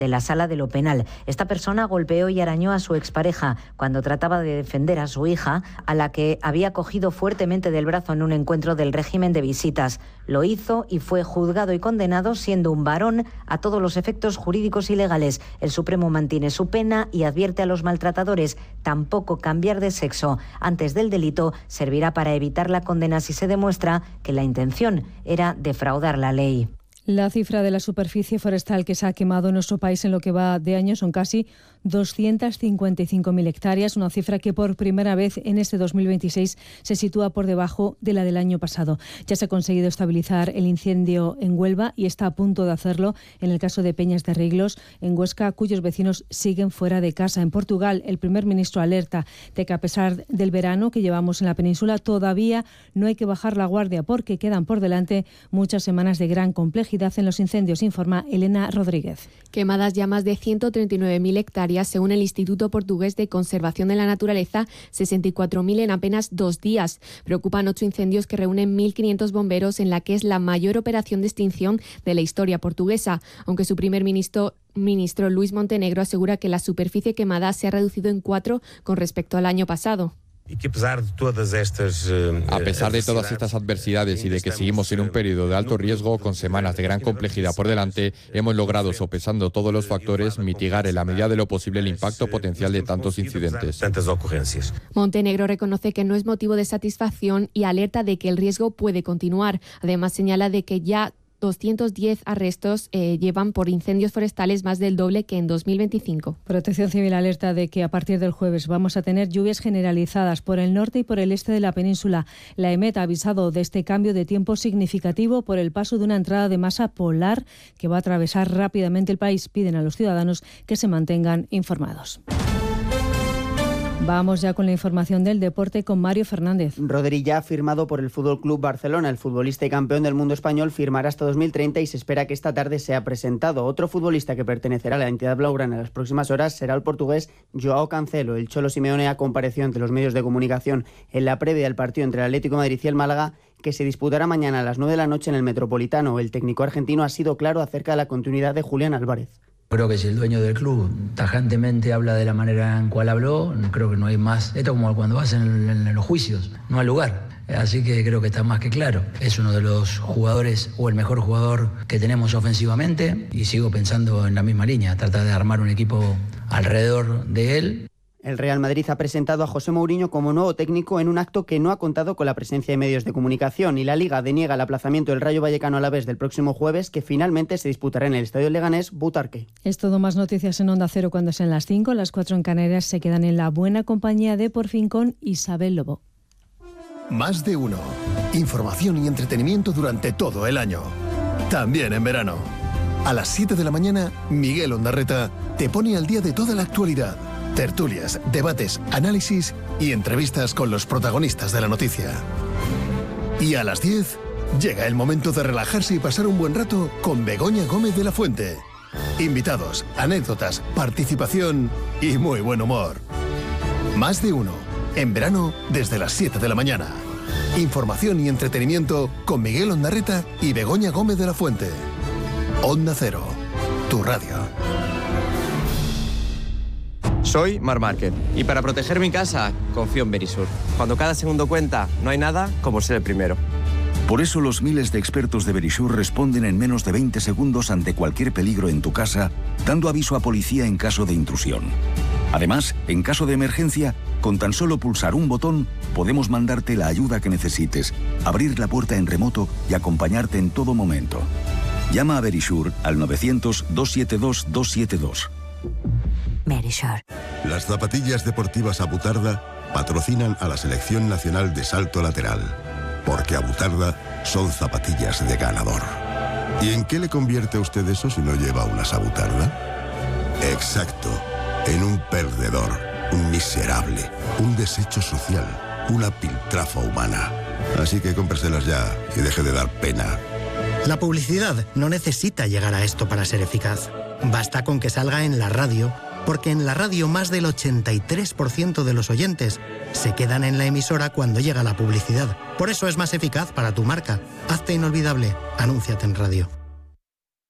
de la Sala de lo Penal. Esta persona golpeó y arañó a su expareja cuando trataba de defender a su hija, a la que había cogido fuertemente del brazo en un encuentro del régimen de visitas. Lo hizo y fue juzgado y condenado, siendo un varón, a todos los efectos jurídicos y legales. El Supremo mantiene su pena y advierte a los maltratadores: tampoco cambiar de sexo antes del delito servirá para evitar la condena si se demuestra que la intención era defraudar la ley. La cifra de la superficie forestal que se ha quemado en nuestro país en lo que va de año son casi 255.000 hectáreas, una cifra que por primera vez en este 2026 se sitúa por debajo de la del año pasado. Ya se ha conseguido estabilizar el incendio en Huelva y está a punto de hacerlo en el caso de Peñas de Riglos, en Huesca, cuyos vecinos siguen fuera de casa. En Portugal, el primer ministro alerta de que a pesar del verano que llevamos en la península, todavía no hay que bajar la guardia porque quedan por delante muchas semanas de gran complejidad en los incendios, informa Elena Rodríguez. Quemadas ya más de 139.000 hectáreas, según el Instituto Portugués de Conservación de la Naturaleza, 64.000 en apenas 2 días. Preocupan 8 incendios que reúnen 1.500 bomberos en la que es la mayor operación de extinción de la historia portuguesa, aunque su primer ministro Luis Montenegro asegura que la superficie quemada se ha reducido en 4 con respecto al año pasado. A pesar de todas estas adversidades y de que seguimos en un periodo de alto riesgo con semanas de gran complejidad por delante, hemos logrado, sopesando todos los factores, mitigar en la medida de lo posible el impacto potencial de tantos incidentes. Montenegro reconoce que no es motivo de satisfacción y alerta de que el riesgo puede continuar. Además, señala de que ya 210 arrestos llevan por incendios forestales, más del doble que en 2025. Protección Civil alerta de que a partir del jueves vamos a tener lluvias generalizadas por el norte y por el este de la península. La EMET ha avisado de este cambio de tiempo significativo por el paso de una entrada de masa polar que va a atravesar rápidamente el país. Piden a los ciudadanos que se mantengan informados. Vamos ya con la información del deporte con Mario Fernández. Rodri ya ha firmado por el Fútbol Club Barcelona. El futbolista y campeón del mundo español firmará hasta 2030 y se espera que esta tarde sea presentado. Otro futbolista que pertenecerá a la entidad blaugrana en las próximas horas será el portugués Joao Cancelo. El Cholo Simeone ha comparecido ante los medios de comunicación en la previa del partido entre el Atlético de Madrid y el Málaga, que se disputará mañana a las 9 de la noche en el Metropolitano. El técnico argentino ha sido claro acerca de la continuidad de Julián Álvarez. Creo que si el dueño del club tajantemente habla de la manera en cual habló, creo que no hay más. Esto es como cuando vas en los juicios, no hay lugar. Así que creo que está más que claro. Es uno de los jugadores o el mejor jugador que tenemos ofensivamente y sigo pensando en la misma línea, tratar de armar un equipo alrededor de él. El Real Madrid ha presentado a José Mourinho como nuevo técnico en un acto que no ha contado con la presencia de medios de comunicación, y la Liga deniega el aplazamiento del Rayo Vallecano Alavés del próximo jueves, que finalmente se disputará en el Estadio Leganés Butarque. Es todo. Más noticias en Onda Cero cuando sean las 5, las 4 en Canarias. Se quedan en la buena compañía de Por Fin con Isabel Lobo. Más de uno. Información y entretenimiento durante todo el año. También en verano. A las 7 de la mañana, Miguel Ondarreta te pone al día de toda la actualidad. Tertulias, debates, análisis y entrevistas con los protagonistas de la noticia. Y a las 10 llega el momento de relajarse y pasar un buen rato con Begoña Gómez de la Fuente. Invitados, anécdotas, participación y muy buen humor. Más de uno. En verano desde las 7 de la mañana. Información y entretenimiento con Miguel Ondarreta y Begoña Gómez de la Fuente. Onda Cero, tu radio. Soy Marc Márquez y para proteger mi casa confío en Verisur. Cuando cada segundo cuenta, no hay nada como ser el primero. Por eso los miles de expertos de Verisur responden en menos de 20 segundos ante cualquier peligro en tu casa, dando aviso a policía en caso de intrusión. Además, en caso de emergencia, con tan solo pulsar un botón, podemos mandarte la ayuda que necesites, abrir la puerta en remoto y acompañarte en todo momento. Llama a Verisur al 900-272-272. Verisur. Las zapatillas deportivas Abutarda patrocinan a la Selección Nacional de Salto Lateral, porque Abutarda son zapatillas de ganador. ¿Y en qué le convierte a usted eso si no lleva unas Abutarda? Exacto, en un perdedor, un miserable, un desecho social, una piltrafa humana. Así que cómpreselas ya y deje de dar pena. La publicidad no necesita llegar a esto para ser eficaz. Basta con que salga en la radio, porque en la radio más del 83% de los oyentes se quedan en la emisora cuando llega la publicidad. Por eso es más eficaz para tu marca. Hazte inolvidable. Anúnciate en radio.